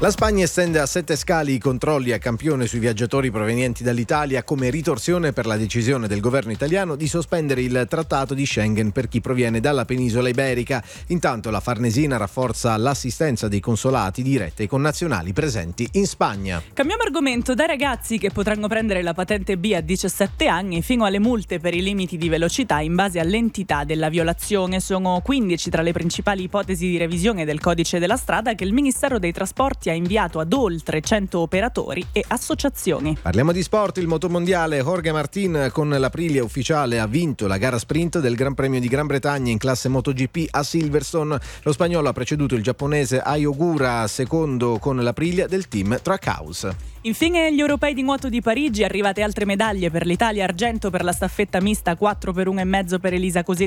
La Spagna estende a 7 scali i controlli a campione sui viaggiatori provenienti dall'Italia come ritorsione per la decisione del governo italiano di sospendere il trattato di Schengen per chi proviene dalla penisola iberica. Intanto la Farnesina rafforza l'assistenza dei consolati diretta ai connazionali presenti in Spagna. Cambiamo argomento. Dai ragazzi che potranno prendere la patente B a 17 anni fino alle multe per i limiti di velocità in base all'entità della violazione. Sono 15 tra le principali ipotesi di revisione del codice della strada che il Ministero dei Trasporti ha inviato ad oltre 100 operatori e associazioni. Parliamo di sport. Il motomondiale Jorge Martin con l'Aprilia ufficiale ha vinto la gara sprint del Gran Premio di Gran Bretagna in classe MotoGP a Silverstone. Lo spagnolo ha preceduto il giapponese Ai Ogura, secondo con l'Aprilia del team Trackhouse. Infine gli europei di nuoto di Parigi, arrivate altre medaglie per l'Italia: argento per la staffetta mista, 4x1,5 per Elisa Così